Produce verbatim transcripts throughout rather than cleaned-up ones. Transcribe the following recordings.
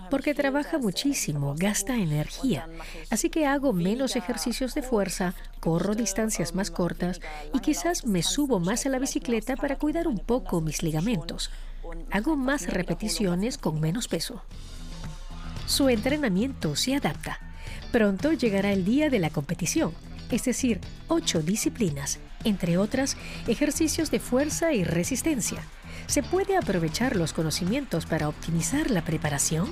porque trabaja muchísimo, gasta energía. Así que hago menos ejercicios de fuerza, corro distancias más cortas y quizás me subo más a la bicicleta para cuidar un poco mis ligamentos. Hago más repeticiones con menos peso. Su entrenamiento se adapta. Pronto llegará el día de la competición, es decir, ocho disciplinas, entre otras, ejercicios de fuerza y resistencia. ¿Se puede aprovechar los conocimientos para optimizar la preparación?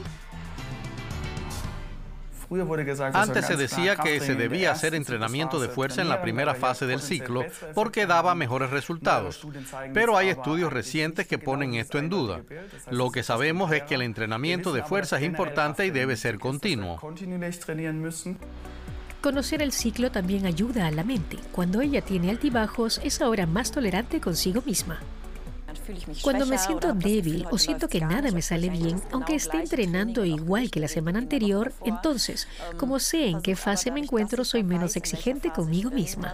Antes se decía que se debía hacer entrenamiento de fuerza en la primera fase del ciclo porque daba mejores resultados. Pero hay estudios recientes que ponen esto en duda. Lo que sabemos es que el entrenamiento de fuerza es importante y debe ser continuo. Conocer el ciclo también ayuda a la mente. Cuando ella tiene altibajos, es ahora más tolerante consigo misma. Cuando me siento débil o siento que nada me sale bien, aunque esté entrenando igual que la semana anterior, entonces, como sé en qué fase me encuentro, soy menos exigente conmigo misma.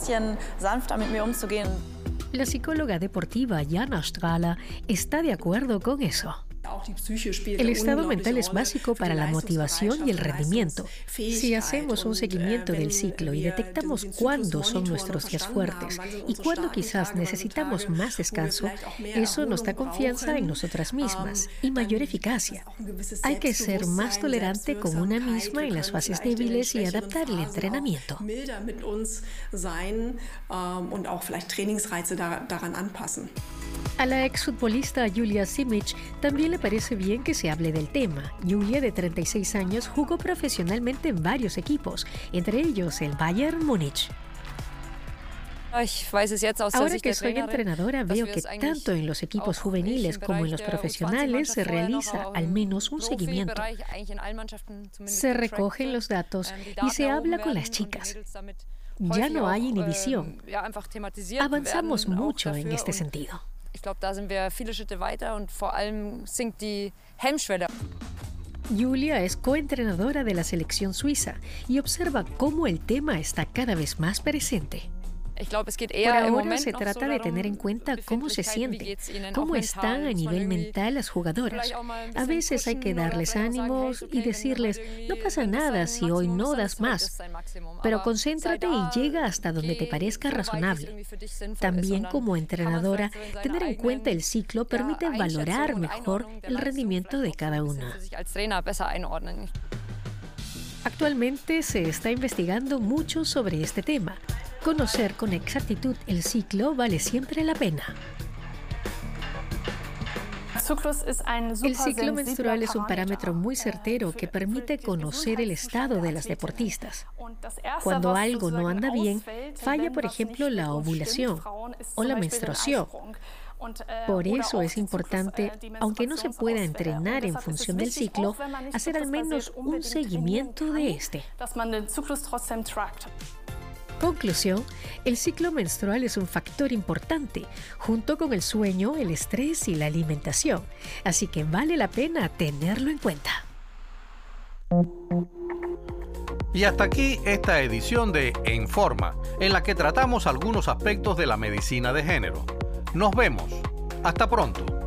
La psicóloga deportiva Jana Strahler está de acuerdo con eso. El estado mental es básico para la motivación y el rendimiento. Si hacemos un seguimiento del ciclo y detectamos cuándo son nuestros días fuertes y cuándo quizás necesitamos más descanso, eso nos da confianza en nosotras mismas y mayor eficacia. Hay que ser más tolerante con una misma en las fases débiles y adaptar el entrenamiento. A la exfutbolista Julia Simic también le parece bien que se hable del tema. Julia, de treinta y seis años, jugó profesionalmente en varios equipos, entre ellos el Bayern Múnich. Ahora que soy entrenadora, veo que tanto en los equipos juveniles como en los profesionales se realiza al menos un seguimiento. Se recogen los datos y se habla con las chicas. Ya no hay inhibición. Avanzamos mucho en este sentido. Julia es coentrenadora de la selección suiza y observa cómo el tema está cada vez más presente. Por ahora se trata de tener en cuenta cómo se sienten, cómo están a nivel mental las jugadoras. A veces hay que darles ánimos y decirles, no pasa nada si hoy no das más, pero concéntrate y llega hasta donde te parezca razonable. También como entrenadora, tener en cuenta el ciclo permite valorar mejor el rendimiento de cada una. Actualmente se está investigando mucho sobre este tema. Conocer con exactitud el ciclo vale siempre la pena. El ciclo menstrual es un parámetro muy certero que permite conocer el estado de las deportistas. Cuando algo no anda bien, falla, por ejemplo, la ovulación o la menstruación. Por eso es importante, aunque no se pueda entrenar en función del ciclo, hacer al menos un seguimiento de este. Conclusión, el ciclo menstrual es un factor importante, junto con el sueño, el estrés y la alimentación, así que vale la pena tenerlo en cuenta. Y hasta aquí esta edición de En Forma, en la que tratamos algunos aspectos de la medicina de género. Nos vemos. Hasta pronto.